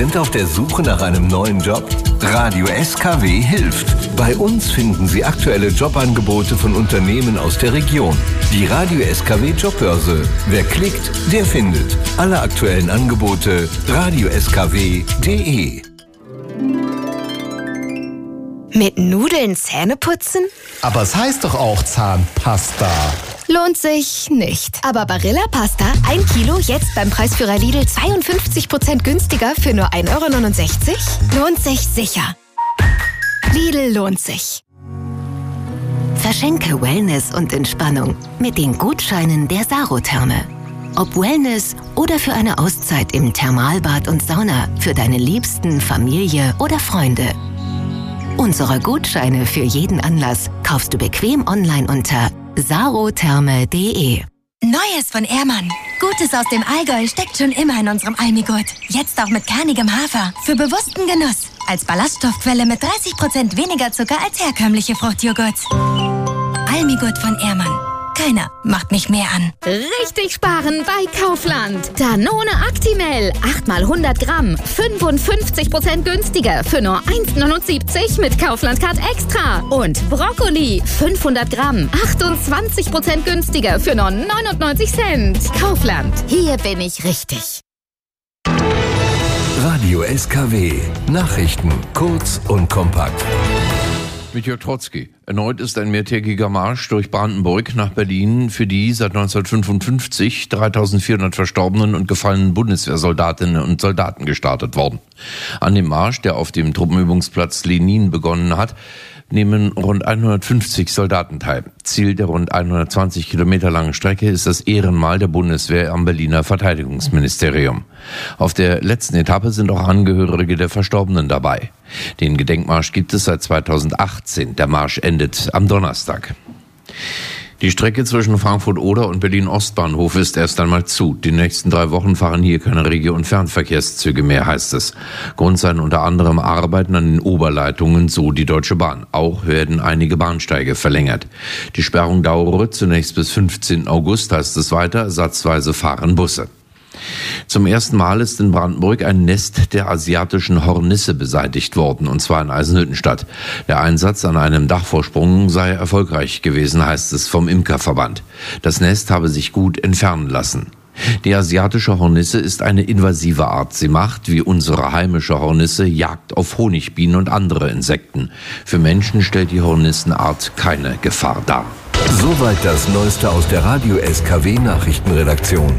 sind auf der Suche nach einem neuen Job? Radio SKW hilft. Bei uns finden Sie aktuelle Jobangebote von Unternehmen aus der Region. Die Radio SKW Jobbörse. Wer klickt, der findet. Alle aktuellen Angebote radioskw.de. Mit Nudeln Zähne putzen? Aber es heißt doch auch Zahnpasta. Lohnt sich nicht. Aber Barilla Pasta, 1 Kilo, jetzt beim Preisführer Lidl 52% günstiger für nur 1,69 €? Lohnt sich sicher. Lidl lohnt sich. Verschenke Wellness und Entspannung mit den Gutscheinen der Sarotherme. Ob Wellness oder für eine Auszeit im Thermalbad und Sauna für deine Liebsten, Familie oder Freunde. Unsere Gutscheine für jeden Anlass kaufst du bequem online unter sarotherme.de. Neues von Ehrmann. Gutes aus dem Allgäu steckt schon immer in unserem Almigurt. Jetzt auch mit kernigem Hafer. Für bewussten Genuss. Als Ballaststoffquelle mit 30% weniger Zucker als herkömmliche Fruchtjoghurts. Almigurt von Ehrmann. Keiner macht mich mehr an. Richtig sparen bei Kaufland. Danone Actimel. 8 mal 100 Gramm. 55% günstiger für nur 1,79 mit Kaufland Card Extra. Und Brokkoli. 500 Gramm. 28% günstiger für nur 99 Cent. Kaufland. Hier bin ich richtig. Radio SKW. Nachrichten kurz und kompakt. Mit Jörg Trotzki. Erneut ist ein mehrtägiger Marsch durch Brandenburg nach Berlin für die seit 1955 3.400 verstorbenen und gefallenen Bundeswehrsoldatinnen und Soldaten gestartet worden. An dem Marsch, der auf dem Truppenübungsplatz Lenin begonnen hat, nehmen rund 150 Soldaten teil. Ziel der rund 120 Kilometer langen Strecke ist das Ehrenmal der Bundeswehr am Berliner Verteidigungsministerium. Auf der letzten Etappe sind auch Angehörige der Verstorbenen dabei. Den Gedenkmarsch gibt es seit 2018. Der Marsch endet am Donnerstag. Die Strecke zwischen Frankfurt-Oder und Berlin-Ostbahnhof ist erst einmal zu. Die nächsten 3 Wochen fahren hier keine Regio- und Fernverkehrszüge mehr, heißt es. Grund seien unter anderem Arbeiten an den Oberleitungen, so die Deutsche Bahn. Auch werden einige Bahnsteige verlängert. Die Sperrung dauere zunächst bis 15. August, heißt es weiter. Ersatzweise fahren Busse. Zum ersten Mal ist in Brandenburg ein Nest der asiatischen Hornisse beseitigt worden, und zwar in Eisenhüttenstadt. Der Einsatz an einem Dachvorsprung sei erfolgreich gewesen, heißt es vom Imkerverband. Das Nest habe sich gut entfernen lassen. Die asiatische Hornisse ist eine invasive Art. Sie macht, wie unsere heimische Hornisse, Jagd auf Honigbienen und andere Insekten. Für Menschen stellt die Hornissenart keine Gefahr dar. Soweit das Neueste aus der Radio SKW Nachrichtenredaktion.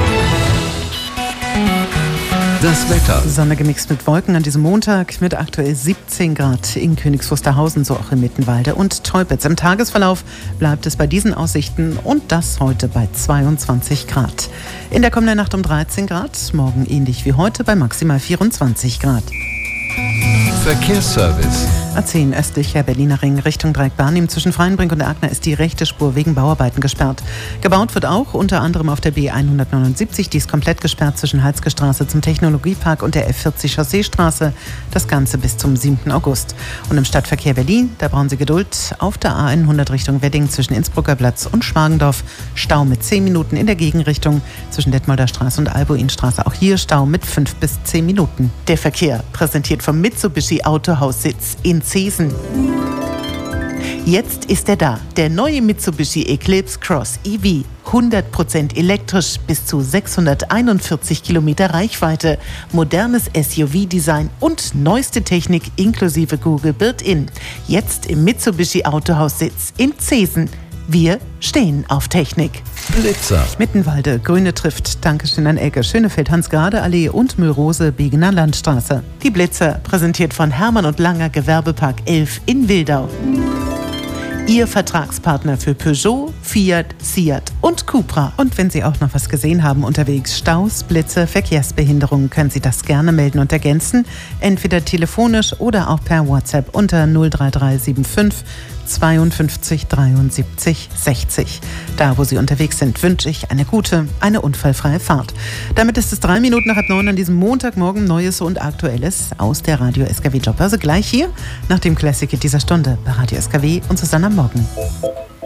Das Wetter. Sonne gemixt mit Wolken an diesem Montag mit aktuell 17 Grad in Königs Wusterhausen, so auch in Mittenwalde und Teupitz. Im Tagesverlauf bleibt es bei diesen Aussichten und das heute bei 22 Grad. In der kommenden Nacht um 13 Grad, morgen ähnlich wie heute bei maximal 24 Grad. Verkehrsservice. A10 östlicher Berliner Ring Richtung Dreieck Barnim. Zwischen Freienbrink und Erkner ist die rechte Spur wegen Bauarbeiten gesperrt. Gebaut wird auch unter anderem auf der B179. Die ist komplett gesperrt zwischen Halsgestraße zum Technologiepark und der F40 Chausseestraße. Das Ganze bis zum 7. August. Und im Stadtverkehr Berlin, da brauchen Sie Geduld. Auf der A100 Richtung Wedding zwischen Innsbrucker Platz und Schmargendorf. Stau mit 10 Minuten in der Gegenrichtung zwischen Detmolder Straße und Albuinstraße. Auch hier Stau mit 5 bis 10 Minuten. Der Verkehr präsentiert vom Mitsubishi Autohaussitz in Zeesen. Jetzt ist er da, der neue Mitsubishi Eclipse Cross EV. 100% elektrisch, bis zu 641 Kilometer Reichweite, modernes SUV-Design und neueste Technik inklusive Google Built-In. Jetzt im Mitsubishi Autohaussitz in Zeesen. Wir stehen auf Technik. Blitzer. Mittenwalde, Grüne trifft. Dankeschön an Elke Schönefeld, Hans-Grade-Allee und Mühlrose, Begener Landstraße. Die Blitzer, präsentiert von Hermann und Langer Gewerbepark 11 in Wildau. Ihr Vertragspartner für Peugeot, Fiat, Seat und Cupra. Und wenn Sie auch noch was gesehen haben unterwegs, Staus, Blitze, Verkehrsbehinderungen, können Sie das gerne melden und ergänzen. Entweder telefonisch oder auch per WhatsApp unter 03375 52 73 60. Da, wo Sie unterwegs sind, wünsche ich eine gute, eine unfallfreie Fahrt. Damit ist es 3 Minuten nach halb 9 an diesem Montagmorgen. Neues und Aktuelles aus der Radio SKW Jobbörse. Gleich hier nach dem Classic dieser Stunde bei Radio SKW und Susanne am Morgen.